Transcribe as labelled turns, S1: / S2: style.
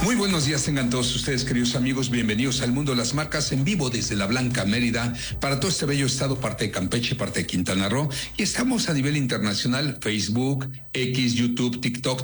S1: Muy buenos días tengan todos ustedes, queridos amigos. Bienvenidos al Mundo de las Marcas en vivo desde La Blanca, Mérida, para todo este bello estado, parte de Campeche, parte de Quintana Roo. Y estamos a nivel internacional, Facebook, X, YouTube, TikTok,